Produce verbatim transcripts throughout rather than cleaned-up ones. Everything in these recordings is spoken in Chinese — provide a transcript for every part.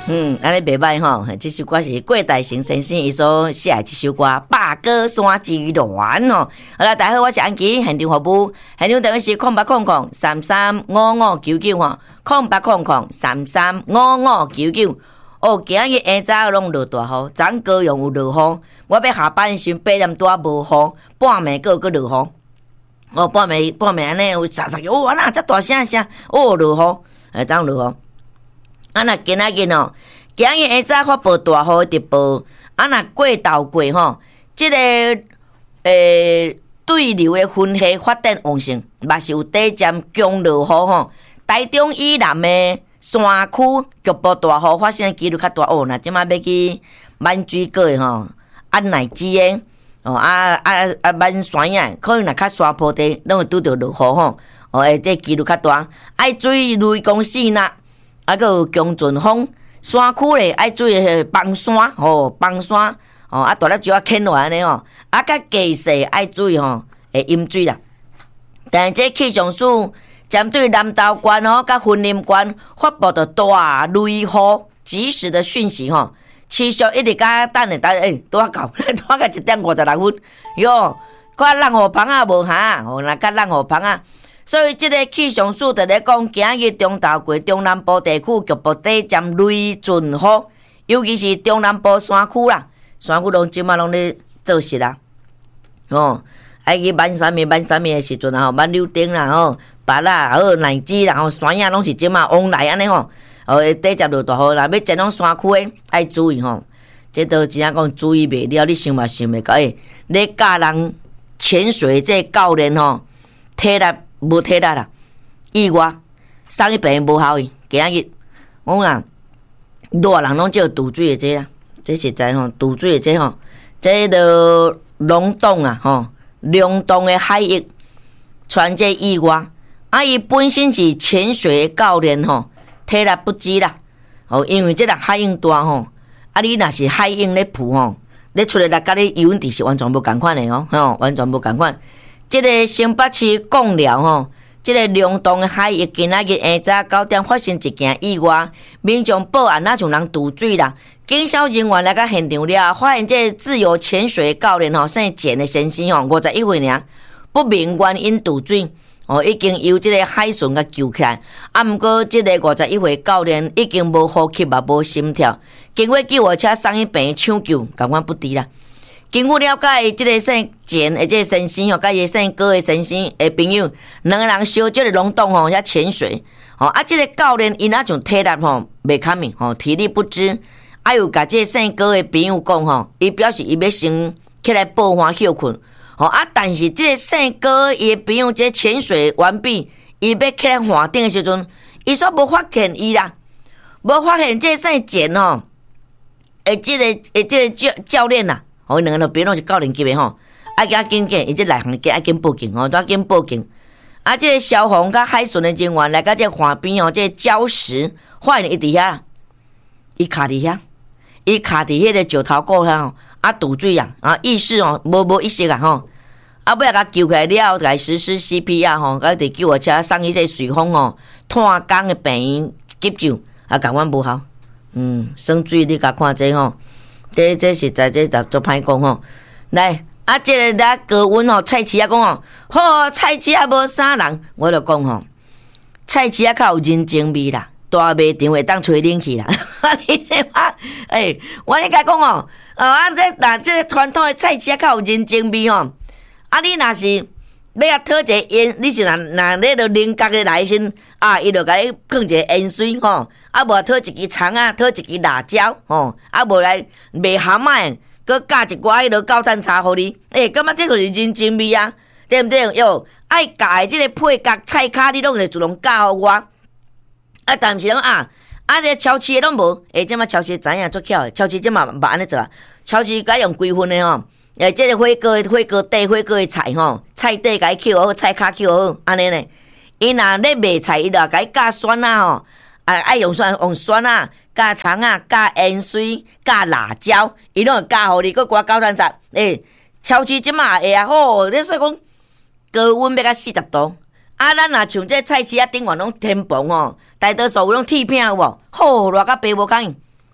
嗯，安尼袂歹吼，这首歌是郭大成先生伊所写的这首歌《八哥山之恋》哦。好啦，大家好，我是安琪，现场服务，现场电话是空八空空三三五五九九吼，空八空空三三五五九九。哦，今日下早拢落大雨，昨高阳有落雨，我要下班时八点多无雨，半暝个个落雨。哦，半暝半暝安尼有杂杂哦，啊那遮大声声，哦落雨，哎，昨落雨。啊，若今仔日哦，今日下早发布大雨直播，啊，若过头过吼，即、這個诶对流的分析发展旺盛，嘛是有短暂强落雨吼。台中以南的山区局部大雨发生几率较大哦。那即马要去满水果的吼，安内基的哦，啊啊啊满山啊，可能若较山坡地，拢会拄着落雨吼。哦，诶，这几率较大，爱注意雷公四呐。啊，个有强阵风，山区咧爱注意崩山吼，崩山吼，啊大粒石啊牵落安尼吼，啊甲低势爱注意吼，会淹水啦。但是这气象署针对南投县吼甲云林县发布的大雷雨及时的讯息吼，持续一直甲等下等诶，拄啊到，拄啊到一点五十六分，哟，看冷雨棚啊无哈，吼，若甲冷雨棚啊。所以，这个气象署就咧讲，今日中昼过中南部地区局部短暂雷阵雨，尤其是中南部山区啦，山区拢即马拢咧做实啦。哦，爱去满山面、满山面的时阵啊，吼，满柳丁啦，吼，白啦，还有奶子啦，吼，山影拢是即马往来安尼吼。哦，短暂落大雨啦，要前往山区的爱注意吼。这都真正讲注意袂了，你想嘛想袂到诶，咧教人潜水这教练吼，体力。无体力啦，意外送去病院无效去。今仔日我讲大人拢叫渡水的这啦，这实在吼渡水的这吼，这个龙洞啊吼，龙洞的海域传这意外。啊，伊本身是潜水的教练吼，体力不支啦。哦，因为这个海涌大吼，啊，你若是海涌咧浮吼，咧出来来甲你游泳池是完全无共款的哦，吼，完全无共款。这个新北市贡寮吼，这个龙洞的海域今仔日下早九点发生一件意外，民众报案那像人渡水啦。警消人员来到现场了，发现这自由潜水教练吼姓简的先生吼，五十一岁尔，不明原因渡水，哦，已经由这个海巡甲救起来。啊，毋过这个五十一岁教练已经无呼吸也无心跳，经过救护车送去病院抢救，感官不治啦。经过了解，这个姓简的这个先生吼，甲伊姓郭的先生的朋友，两个人小这个龙洞吼，遐潜水，吼啊，这个教练因那种体力吼袂堪命，吼体力不支，啊又甲这个姓郭的朋友讲吼，伊表示伊要先起来报欢休困，吼啊，但是这个姓郭伊的朋友这潜水完毕，伊要起来岸顶的时阵，伊说无发现伊啦，无发现这个姓简吼，诶，这个诶，这个教教练呐。哦，两个人别拢是教练级的吼，爱甲紧紧，伊这内行爱紧报警吼，都要紧报警。啊，这个消防甲海巡的人员来到这岸边哦，这个礁石发现伊伫遐，伊卡伫遐，伊卡伫迄个石头骨遐吼，啊堵水啊，啊意识哦无无意识啊吼，啊尾啊甲救起来了，甲实施 C P R 吼，甲伫救护车送去这水丰哦，炭江的病院急救，啊共阮无效，嗯，生水你甲看这吼。这这实在这做歹讲吼，来啊！这个来高温吼，菜市啊讲吼，好菜市啊无啥人，我就讲吼，菜市啊较有人情味啦，大卖场会当吹冷气啦。你这话，诶，我咧甲讲吼，啊，这那这传统的菜市啊较有人情味吼，啊，你若是要啊讨一个烟，你是若若咧着菱角的来先啊，伊就甲你放一个烟水吼。啊，无讨一支葱啊，讨一支辣椒，吼，啊，无来卖蛤蟆，佮加一寡迄落高山茶互你，诶、欸，感觉这就是人情味啊，对毋对？哟，爱教的即个配角菜卡，你拢会自动教互我。啊，但是讲啊，啊，这超市的拢无，诶、欸，即马超市知影足巧的，超市即马无安尼做啊，超市该用几分的吼，诶、欸，即、这个火锅的火锅底、火锅的菜吼，菜底该扣好，菜卡扣好，安尼呢，伊若咧卖菜，伊就该加酸啊吼。啊，爱用酸用酸啊，加葱啊，加盐水，加辣椒，伊拢会加互你，佮加九层十。诶，超市即马会啊，吼，你说讲高温要到四十度，啊，咱若像这菜市啊顶悬拢天棚吼，大多数拢铁片有无？好，热甲白无共，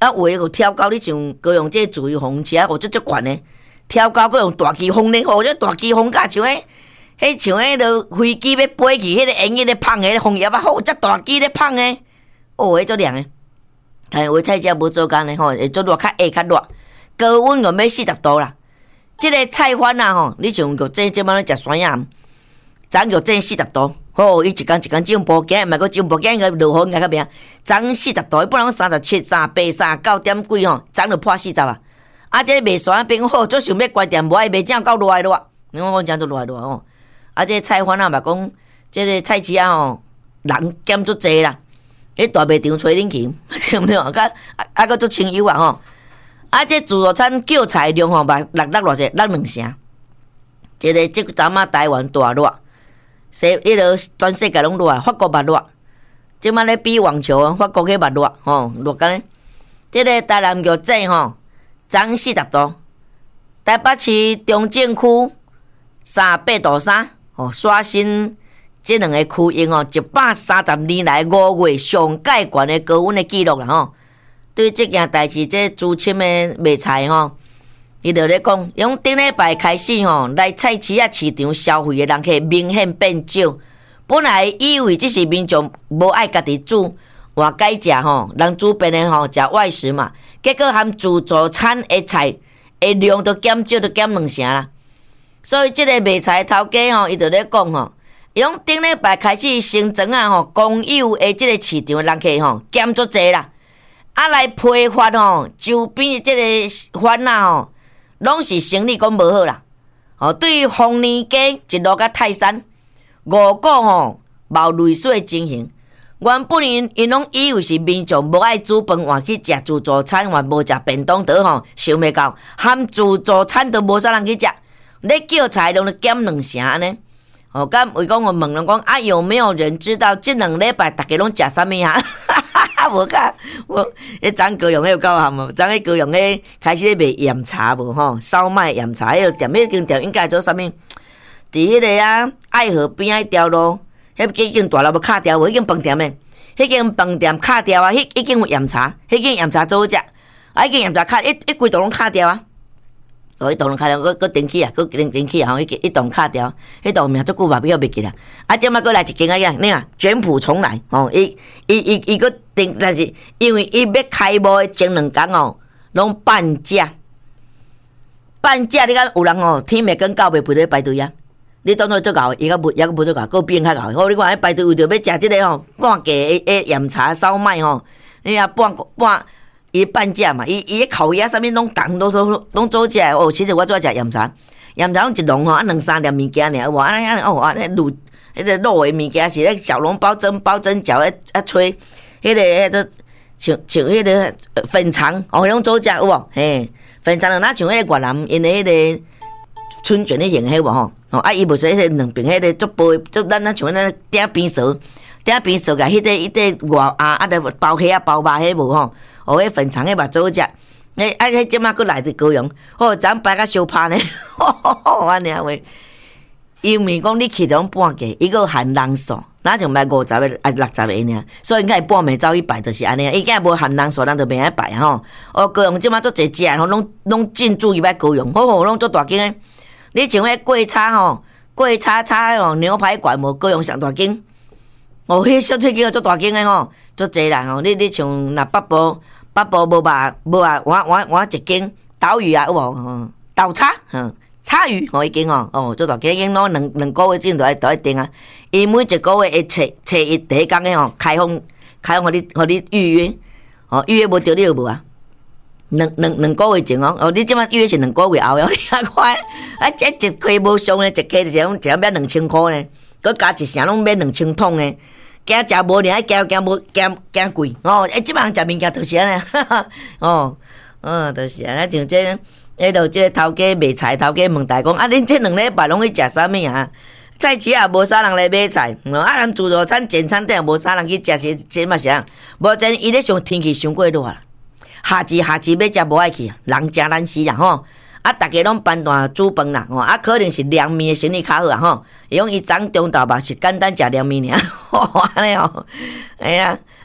啊，有诶，有挑高，你像高雄这自由风车，哦，足足悬诶，挑高佫用大机风咧，哦，这大机风架像迄，迄像迄落飞机要飞去，迄个烟迄个放诶枫叶啊，好，这大机咧放诶，哦，迄足凉诶。但有菜车无做工咧吼，会做热较下较热，高温用要四十度啦。即、這个菜饭啊吼，你像玉井即摆咧食酸呀，昨玉井四十度，吼、哦，伊一工一工种步行，毋係佫種步行个落雨硬较命。昨四十度，伊本来三十七、三十八、三十九點幾吼，昨就破四十啊。啊，即、這個賣酸邊好，做想要關店，無愛賣正夠熱熱。你講講正做熱熱吼。啊，即、這個菜飯啊嘛講，即、這個菜市啊吼，人減足濟啦。迄大賣場吹冷氣，對毋對？啊，啊，啊，佫足清幽啊吼。啊，即自助餐叫菜量吼，嘛六六偌济，六两成。即个即阵啊，台湾大热，世迄落全世界拢热，法国嘛热。即摆咧比网球，法国迄嘛热吼，热干咧。即个台南玉井吼，昨四十度，台北市中正区三十八度三，吼刷新即两个区域吼一百三十年来五月上界悬的高温的记录啦吼。对即件代志，即资深的卖菜吼，伊就咧讲，从顶礼拜开始吼，来菜市啊市场消费的人客明显变少。本来以为只是民众无爱家己煮，或改食吼，人煮便的吼食外食嘛，结果含自助餐的菜的量都减少，都减两成啦。所以即个卖菜头家吼，伊就咧讲吼，从顶礼拜开始新庄啊吼，公有的即个市场的人客吼减足济啦。啊，来批发吼，周边即个贩啊吼，拢是生意讲无好啦。哦，对于丰年街一路到泰山，五股吼冒泪水的情形。原本因因拢以为是民众无爱煮饭，换去食自助餐，换无食便当倒吼，想袂到含自助餐都无啥人去食，咧叫菜量就减两成安尼。哦，咁为讲我问人讲啊，有没有人知道这两礼拜大家拢食啥物啊？无甲我，迄昨高雄迄有够含无？昨迄高雄迄开始咧卖盐茶无吼，烧麦盐茶迄个店，迄间店应该做啥物？伫迄个啊爱河边迄条路，迄已经大路要卡掉无？迄间饭店诶，迄间饭店卡掉啊！迄已经有盐茶，迄间盐茶做好食，啊，迄间盐茶卡一一规栋拢卡掉啊！哦，迄栋拢卡掉，佫佫电起啊，佫电电起啊，吼，迄一栋卡掉，迄栋名足久嘛，比较袂记啦。啊，即摆佫来一间啊样，你啊卷铺重来哦，伊伊伊伊佫定，但是因为伊要开幕的前两工哦，拢半价，半价，你看有人哦，天袂跟到袂陪咧排队啊。你当作做搞，伊个无，抑个无做搞，佫变较搞。好，你看迄排队为着要食即个吼，半价的的盐茶烧麦吼，你啊半半。伊半价嘛，伊伊烤鸭啥物拢重拢都拢做起来哦。其实我最爱食盐茶，盐茶拢一笼吼，啊两三粒物件尔，哇啊啊哦啊那卤迄个肉的物件是咧小笼包蒸包蒸饺啊啊吹，迄个迄个像像迄个粉肠哦，拢做食有无？嘿，粉肠就若像迄个越南因的迄个春卷的形迄无吼，哦啊伊无说迄个两边迄个足薄足咱咱像咱鼎边烧，鼎边烧甲迄个迄个外啊啊，着包虾啊包肉迄无吼。哦，迄粉肠迄嘛做食，诶，啊，迄即马佫来伫高雄，哦，咱摆甲相拍呢，安尼啊话，因为讲你去种半价，伊个含人数，哪像卖五十个啊六十个尔，所以应该半暝走去摆就是安尼，伊竟无含人数，咱就袂爱摆吼。哦，高雄即马足侪食吼，拢拢进驻入来高雄，好好拢足大间诶。你像迄桂叉吼，桂叉叉吼牛排馆无高雄上大间，哦，迄小脆叫足大间诶吼，足侪啦吼。你你像若北部。北部无吧，无啊，我我我一间岛屿啊，有无？豆叉，嗯，叉鱼，吼，已经吼，哦，做大间已经攞两两个月前都爱都爱订啊。伊每一个月会初初一第一工诶吼，开放开放互你互你预约，哦，预约无着你有无啊？两两两个月前哦，哦，你即摆预约是两个月后哦，你啊看，啊，这一块无上咧，一块就是讲只要两千箍呢，佮加一成拢免两千桶呢。惊食无尔，惊惊无惊惊贵哦！诶，即摆人食物件就是安尼，哦，哦，就是安尼像这，迄度即个头家卖菜，头家问大讲啊，恁这两礼拜拢去食啥物啊？菜市也无啥人来买菜，哦，啊，咱自助餐、简餐店也无啥人去食，是这嘛是啊？无真伊咧上天气伤过热啦，夏至夏至要食无爱去，人食咱死啊吼！啊，逐家拢搬单煮饭啦，吼，啊，可能是凉面的生意较好啊，吼，伊讲伊昨中昼吧是简单食凉面尔，吼，安尼吼，哎呀，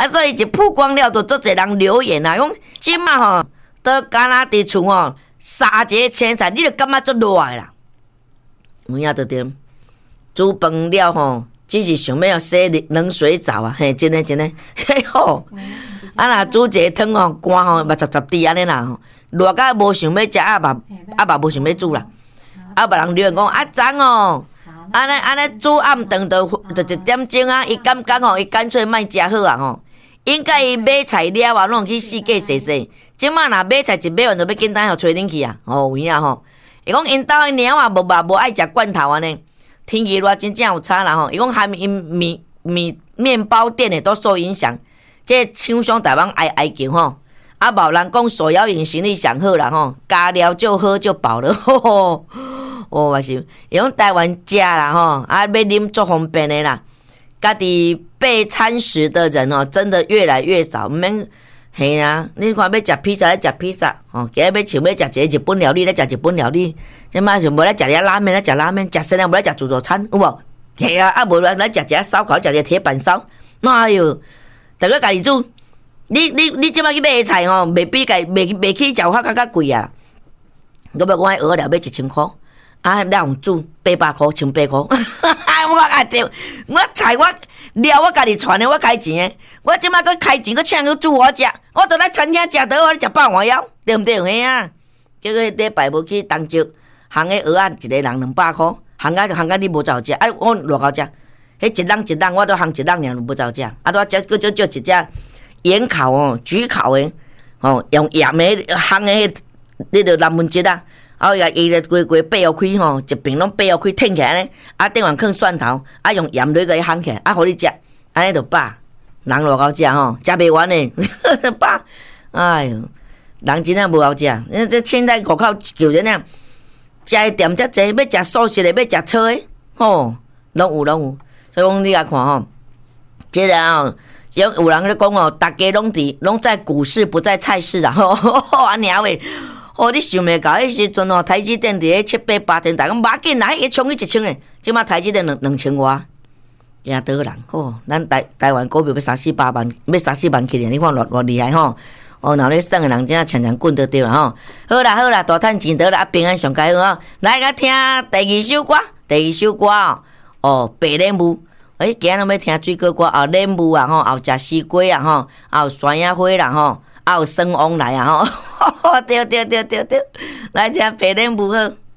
啊，所以一曝光了，就足侪人留言啊，讲即马吼，都敢若伫厝吼，杀一个青菜，你就感觉足热诶啦。有影着对，煮饭了吼，只是想要洗冷水澡啊，嘿，真诶真诶，嘿吼。啊，若煮一个汤吼，汗吼，目杂杂滴安尼啦吼，热甲无想要食，啊嘛啊嘛无想要煮啦。啊，别人留言讲啊，脏哦。安尼安尼煮暗顿就就一点钟啊，伊感觉吼，伊干脆莫食好啊吼。应该伊买菜了啊，拢去四界洗洗。即马若买菜一买完就要紧单互吹冷气啊，哦有影吼。伊讲因兜诶猫啊无肉无爱食罐头安尼，天气热真正有差啦吼。伊讲含因面面面包店诶都受影响，这厂商台湾哀哀叫吼。啊，无人讲手摇饮行李上好啦吼，加了就喝就饱了，吼吼。哦，我是用台湾食啦吼，啊，要啉足方便的啦。家己备餐食的人哦，真的越来越少。毋免嘿啊，你看要食披萨，来食披萨哦，今日要想要食一个日本料理，来食日本料理。即摆就无来食遐拉面，来食拉面；食生了无来食自助餐，有无？嘿啊，啊无来来食一下烧烤，食一个铁板烧。哎哟，逐个家己煮。你你你即摆去买菜吼，袂比家袂袂去食较较较贵啊。我要讲迄蚵仔料要一千箍。啊，咱用煮八百箍、千八箍，我啊对，我菜我料我家己传的，我开钱的，我即摆搁开钱，搁请去煮我食，我倒来餐厅食倒，我食饱换枵，对毋对？嘿啊，结果礼拜无去东石，行个蚵仔一个人两百箍，行啊行啊你无走食，啊我偌高食，迄一人一人我都行一人尔无走食，啊我只搁只叫一只盐烤哦，焗烤的，哦用盐的行的迄，你着南门节啊。啊，伊伊咧规规背后开吼，一边拢背后开挺起来咧，啊，顶完放蒜头，啊，用盐落个伊烘起来，啊，互你食，安尼就饱。人偌好食吼，食袂完诶，饱。哎哟，人真正无好食，因这凊彩户口就这样，食诶店遮济，要食素食诶，要食炒诶，吼，拢有拢有。所以讲你来看吼，即个吼，有有人咧讲哦，大家拢伫拢在股市，不在菜市啊，吼，安尼啊喂。哦，你想袂到迄时阵哦，台积电伫咧七八八千，大家马紧来，伊冲去一千诶，即马台积电两两千外，惊倒人哦！咱台台湾股票要三四百万，要三四万起咧，你看偌偌厉害吼！哦，然后咧耍诶人真正强强棍就对啦吼。好啦好啦，大趁钱得啦，平安上开好哦。来甲听第二首歌，第二首歌哦，哦，白莲雾。诶，今日要听水果歌，后莲雾啊吼，后食西瓜啊吼，后酸野花啦吼。啊，有酸王来啊吼，对对对对对，来听白莲雾好。